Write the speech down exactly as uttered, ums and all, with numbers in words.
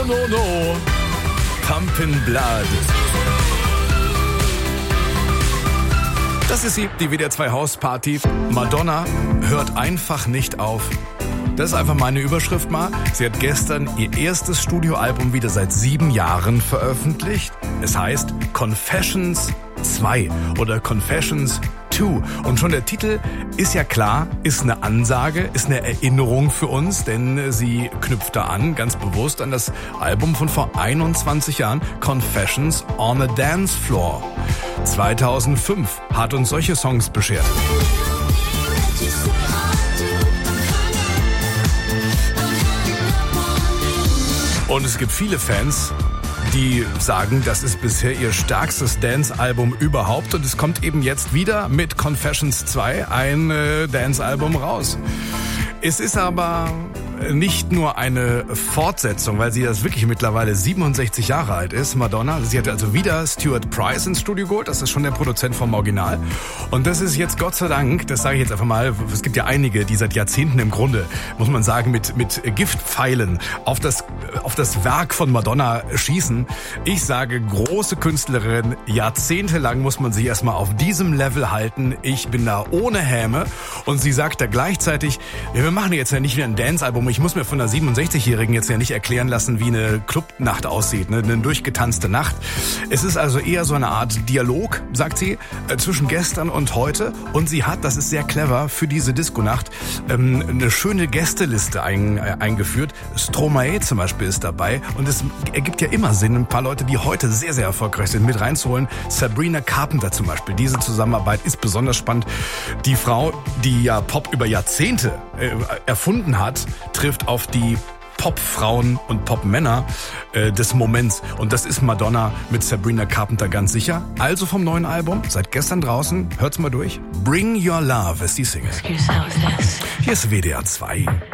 no, no. Pumpin' Blood. Das ist sie, die W D R zwei Hausparty. Madonna hört einfach nicht auf. Das ist einfach meine Überschrift mal. Sie hat gestern ihr erstes Studioalbum wieder seit sieben Jahren veröffentlicht. Es heißt Confessions zwei oder Confessions zwei. Und schon der Titel ist ja klar, ist eine Ansage, ist eine Erinnerung für uns, denn sie knüpft da an, ganz bewusst an das Album von vor einundzwanzig Jahren, Confessions on a Dance Floor. zweitausendfünf hat uns solche Songs beschert. Und es gibt viele Fans, die sagen, das ist bisher ihr stärkstes Dance-Album überhaupt. Und es kommt eben jetzt wieder mit Confessions zwei ein äh, Dance-Album raus. Es ist aber nicht nur eine Fortsetzung, weil sie das wirklich mittlerweile siebenundsechzig Jahre alt ist, Madonna. Sie hat also wieder Stuart Price ins Studio geholt. Das ist schon der Produzent vom Original. Und das ist jetzt Gott sei Dank, das sage ich jetzt einfach mal, es gibt ja einige, die seit Jahrzehnten im Grunde, muss man sagen, mit mit Giftpfeilen auf das auf das Werk von Madonna schießen. Ich sage, große Künstlerin, jahrzehntelang muss man sie erstmal auf diesem Level halten. Ich bin da ohne Häme. Und sie sagt da gleichzeitig, wir machen jetzt ja nicht wieder ein Dance-Album. Ich muss mir von einer siebenundsechzigjährigen jetzt ja nicht erklären lassen, wie eine Clubnacht aussieht, ne? Eine durchgetanzte Nacht. Es ist also eher so eine Art Dialog, sagt sie, äh, zwischen gestern und heute. Und sie hat, das ist sehr clever, für diese Disco-Nacht ähm, eine schöne Gästeliste ein, äh, eingeführt. Stromae zum Beispiel ist dabei. Und es ergibt ja immer Sinn, ein paar Leute, die heute sehr, sehr erfolgreich sind, mit reinzuholen. Sabrina Carpenter zum Beispiel. Diese Zusammenarbeit ist besonders spannend. Die Frau, die ja Pop über Jahrzehnte äh, erfunden hat, trifft auf die Popfrauen und Popmänner äh, des Moments. Und das ist Madonna mit Sabrina Carpenter ganz sicher. Also vom neuen Album, seit gestern draußen, hört's mal durch. Bring Your Love ist die Single. Hier ist W D R zwei.